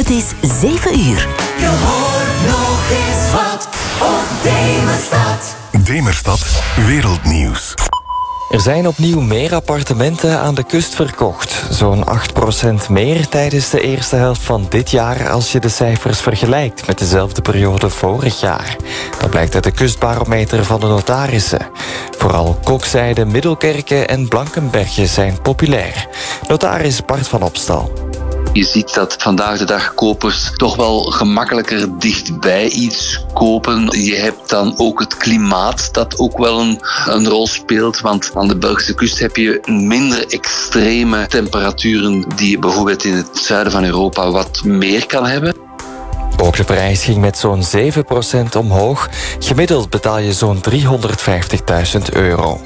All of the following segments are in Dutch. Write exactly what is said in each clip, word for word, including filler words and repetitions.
Het is zeven uur. Je hoort nog eens wat op Demerstad. Demerstad Wereldnieuws. Er zijn opnieuw meer appartementen aan de kust verkocht. Zo'n acht procent meer tijdens de eerste helft van dit jaar als je de cijfers vergelijkt met dezelfde periode vorig jaar. Dat blijkt uit de kustbarometer van de notarissen. Vooral Kokzijde, Middelkerken en Blankenberge zijn populair. Notaris Bart van Opstal. Je ziet dat vandaag de dag kopers toch wel gemakkelijker dichtbij iets kopen. Je hebt dan ook het klimaat dat ook wel een, een rol speelt. Want aan de Belgische kust heb je minder extreme temperaturen die je bijvoorbeeld in het zuiden van Europa wat meer kan hebben. Ook de prijs ging met zo'n zeven procent omhoog. Gemiddeld betaal je zo'n driehonderdvijftigduizend euro.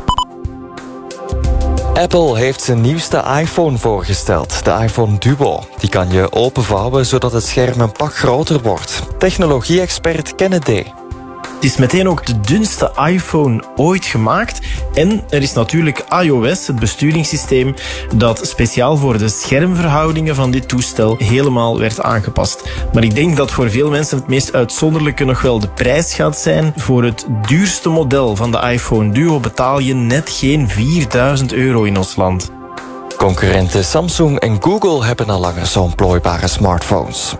Apple heeft zijn nieuwste iPhone voorgesteld, de iPhone Duo. Die kan je openvouwen zodat het scherm een pak groter wordt. Technologie-expert Kennedy. Het is meteen ook de dunste iPhone ooit gemaakt. En er is natuurlijk iOS, het besturingssysteem, dat speciaal voor de schermverhoudingen van dit toestel helemaal werd aangepast. Maar ik denk dat voor veel mensen het meest uitzonderlijke nog wel de prijs gaat zijn. Voor het duurste model van de iPhone Duo betaal je net geen vierduizend euro in ons land. Concurrenten Samsung en Google hebben al langer zo'n plooibare smartphones.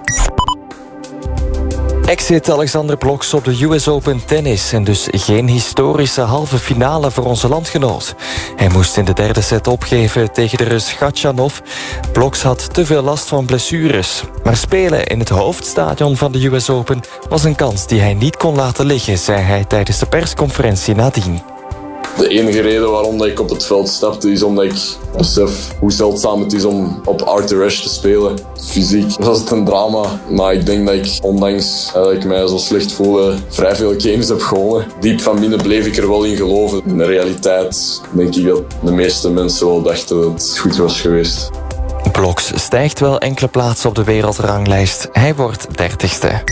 Exit Alexander Bloks op de U S Open tennis en dus geen historische halve finale voor onze landgenoot. Hij moest in de derde set opgeven tegen de Rus Khachanov. Bloks had te veel last van blessures. Maar spelen in het hoofdstadion van de U S Open was een kans die hij niet kon laten liggen, zei hij tijdens de persconferentie nadien. De enige reden waarom dat ik op het veld stapte is omdat ik besef hoe zeldzaam het is om op Arthur Ashe te spelen. Fysiek was het een drama, maar ik denk dat ik, ondanks dat ik mij zo slecht voelde, vrij veel games heb gewonnen. Diep van binnen bleef ik er wel in geloven. In de realiteit denk ik dat de meeste mensen wel dachten dat het goed was geweest. Bloks stijgt wel enkele plaatsen op de wereldranglijst. Hij wordt dertigste.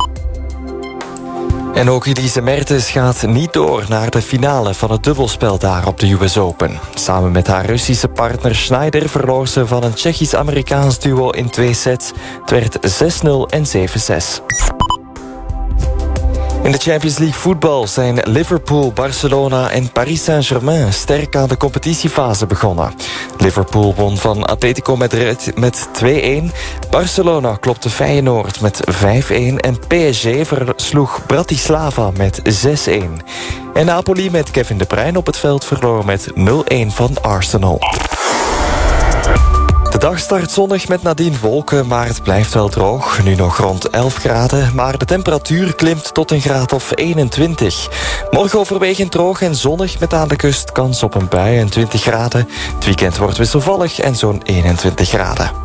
En ook Elise Mertens gaat niet door naar de finale van het dubbelspel daar op de U S Open. Samen met haar Russische partner Schneider verloor ze van een Tsjechisch-Amerikaans duo in twee sets. Het werd zes nul en zeven zes. In de Champions League voetbal zijn Liverpool, Barcelona en Paris Saint-Germain sterk aan de competitiefase begonnen. Liverpool won van Atletico Madrid met twee-een. Barcelona klopte Feyenoord met vijf-een en P S G versloeg Bratislava met zes-een. En Napoli met Kevin De Bruyne op het veld verloor met nul-een van Arsenal. De dag start zonnig met nadien wolken, maar het blijft wel droog. Nu nog rond elf graden, maar de temperatuur klimt tot een graad of eenentwintig. Morgen overwegend droog en zonnig met aan de kust kans op een bui en twintig graden. Het weekend wordt wisselvallig en zo'n eenentwintig graden.